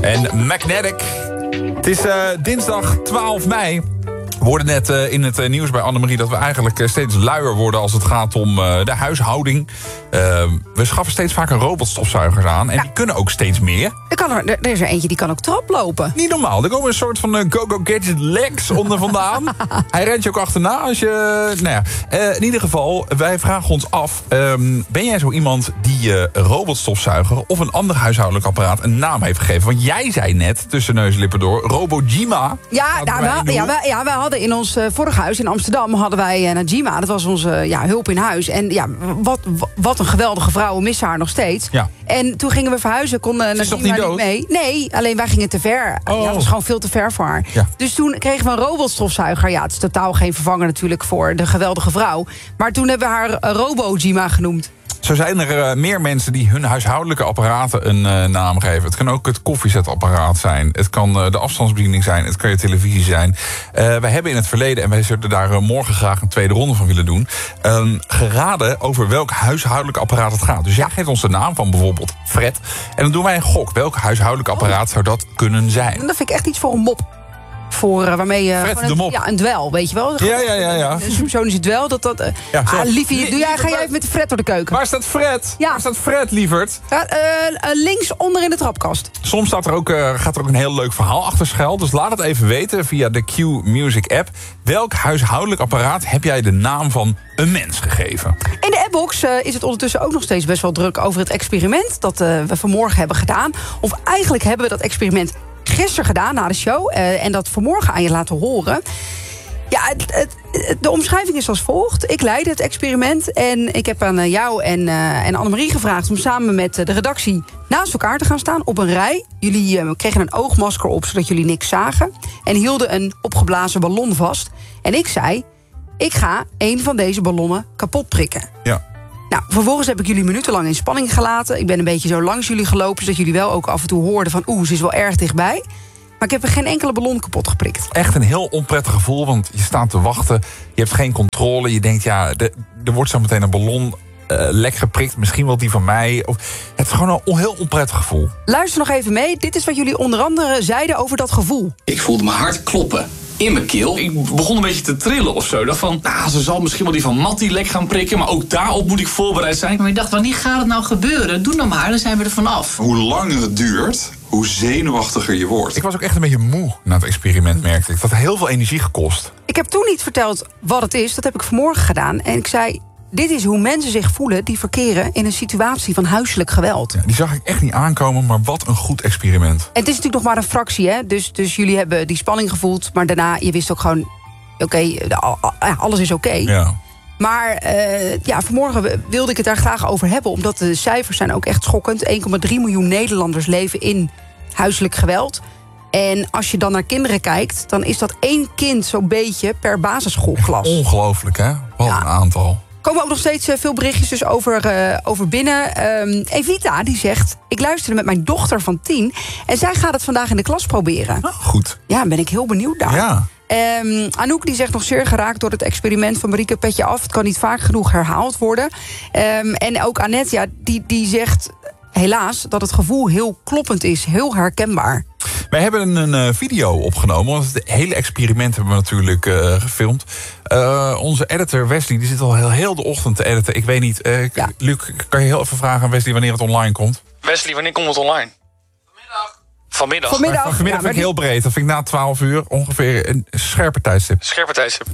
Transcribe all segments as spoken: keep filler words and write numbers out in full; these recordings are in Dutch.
En Magnetic. Het is uh, dinsdag twaalf mei. We hoorden net uh, in het uh, nieuws bij Annemarie dat we eigenlijk uh, steeds luier worden als het gaat om uh, de huishouding. Uh, we schaffen steeds vaker robotstofzuigers aan en ja. die kunnen ook steeds meer. Er, kan er, er is er eentje die kan ook traplopen. Niet normaal. Er komen een soort van uh, go-go gadget legs onder vandaan. Hij rent je ook achterna als je... Nou ja, uh, in ieder geval, wij vragen ons af... Um, ben jij zo iemand die uh, een robotstofzuiger of een ander huishoudelijk apparaat een naam heeft gegeven? Want jij zei net, tussen neus en lippen door, Robojima. Ja, nou, wij we, ja, we, ja, wij hadden in ons uh, vorige huis in Amsterdam hadden wij uh, Najima. Dat was onze uh, ja, hulp in huis. En ja, wat, wat een geweldige vrouw. We missen haar nog steeds. Ja. En toen gingen we verhuizen. Kon uh, Najima niet, niet mee. Nee, alleen wij gingen te ver. Oh. Ja, dat was gewoon veel te ver voor haar. Ja. Dus toen kregen we een robotstofzuiger. Ja, het is totaal geen vervanger natuurlijk voor de geweldige vrouw. Maar toen hebben we haar uh, Robojima genoemd. Zo zijn er uh, meer mensen die hun huishoudelijke apparaten een uh, naam geven. Het kan ook het koffiezetapparaat zijn. Het kan uh, de afstandsbediening zijn. Het kan je televisie zijn. Uh, wij hebben in het verleden, en wij zullen daar uh, morgen graag een tweede ronde van willen doen... Um, geraden over welk huishoudelijk apparaat het gaat. Dus jij geeft ons de naam van bijvoorbeeld Fred. En dan doen wij een gok. Welk huishoudelijk apparaat zou dat kunnen zijn? Dat vind ik echt iets voor een mop. Voor, uh, waarmee je Fred, een, de mop. Ja, een dwel, weet je wel? Ja, ja, ja. ja. Een supersonische dwel. Dat, dat, uh, ja, ah, liefie, doe jij, ga jij even met de Fred door de keuken. Waar staat Fred? Ja. Waar staat Fred, lieverd? Ja, uh, uh, links onder in de trapkast. Soms staat er ook, uh, gaat er ook een heel leuk verhaal achter schuil. Dus laat het even weten via de Q-Music app. Welk huishoudelijk apparaat heb jij de naam van een mens gegeven? In de appbox uh, is het ondertussen ook nog steeds best wel druk over het experiment dat uh, we vanmorgen hebben gedaan. Of eigenlijk hebben we dat experiment gisteren gedaan na de show. Uh, en dat vanmorgen aan je laten horen. Ja, het, het, de omschrijving is als volgt. Ik leidde het experiment en ik heb aan jou en, uh, en Annemarie gevraagd... om samen met de redactie naast elkaar te gaan staan op een rij. Jullie uh, kregen een oogmasker op, zodat jullie niks zagen. En hielden een opgeblazen ballon vast. En ik zei, ik ga een van deze ballonnen kapot prikken. Ja. Nou, vervolgens heb ik jullie minutenlang in spanning gelaten. Ik ben een beetje zo langs jullie gelopen... zodat jullie wel ook af en toe hoorden van... oeh, ze is wel erg dichtbij. Maar ik heb er geen enkele ballon kapot geprikt. Echt een heel onprettig gevoel, want je staat te wachten. Je hebt geen controle. Je denkt, ja, de, er wordt zo meteen een ballon uh, lek geprikt. Misschien wel die van mij. Of, het is gewoon een heel onprettig gevoel. Luister nog even mee. Dit is wat jullie onder andere zeiden over dat gevoel. Ik voelde mijn hart kloppen. In mijn keel. Ik begon een beetje te trillen of zo. Ik dacht van, nou, ze zal misschien wel die van Mattie lek gaan prikken... maar ook daarop moet ik voorbereid zijn. Maar ik dacht, wanneer gaat het nou gebeuren? Doe nou maar, dan zijn we er vanaf. Hoe langer het duurt, hoe zenuwachtiger je wordt. Ik was ook echt een beetje moe na het experiment, merkte ik. Dat had heel veel energie gekost. Ik heb toen niet verteld wat het is. Dat heb ik vanmorgen gedaan. En ik zei... Dit is hoe mensen zich voelen die verkeren in een situatie van huiselijk geweld. Ja, die zag ik echt niet aankomen, maar wat een goed experiment. En het is natuurlijk nog maar een fractie, hè? Dus, dus jullie hebben die spanning gevoeld, maar daarna, je wist ook gewoon... Oké, okay, alles is oké. Okay. Ja. Maar uh, ja, vanmorgen wilde ik het daar graag over hebben... omdat de cijfers zijn ook echt schokkend. één komma drie miljoen Nederlanders leven in huiselijk geweld. En als je dan naar kinderen kijkt... dan is dat één kind zo'n beetje per basisschoolklas. Ongelooflijk, hè? Wat ja. een aantal. Er komen ook nog steeds veel berichtjes dus over, uh, over binnen. Um, Evita die zegt, ik luisterde met mijn dochter van tien... en zij gaat het vandaag in de klas proberen. Oh, goed. Ja, ben ik heel benieuwd daar. Ja. Um, Anouk die zegt nog zeer geraakt door het experiment van Marieke Petje Af. Het kan niet vaak genoeg herhaald worden. Um, en ook Annette, ja, die, die zegt helaas dat het gevoel heel kloppend is. Heel herkenbaar. Wij hebben een uh, video opgenomen, want het hele experiment hebben we natuurlijk uh, gefilmd. Uh, onze editor Wesley, die zit al heel, heel de ochtend te editen. Ik weet niet, uh, ja. Luc, kan je heel even vragen aan Wesley wanneer het online komt? Wesley, wanneer komt het online? Vanmiddag. Vanmiddag? Vanmiddag, maar vanmiddag ja, vind ik heel breed. Dat vind ik na twaalf uur ongeveer een scherpe tijdstip. Scherpe tijdstip.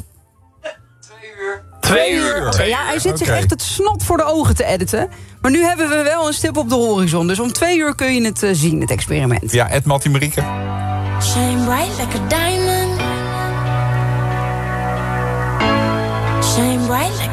Twee uur. Twee uur? Twee ja, hij zit okay. zich echt het snot voor de ogen te editen. Maar nu hebben we wel een stip op de horizon. Dus om twee uur kun je het uh, zien, het experiment. Ja, Ed Mattie Marieke. Shine bright like a diamond. Shine bright like